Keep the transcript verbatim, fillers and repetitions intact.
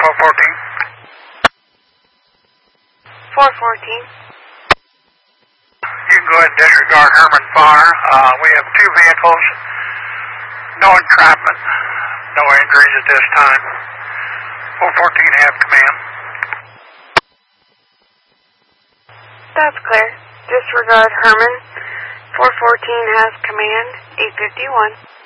four fourteen. four fourteen. You can go ahead and disregard Herman Fire. Uh, we have two vehicles, no entrapment, no injuries at this time. four fourteen have command. That's clear. Disregard Herman. four fourteen has command. eight fifty-one.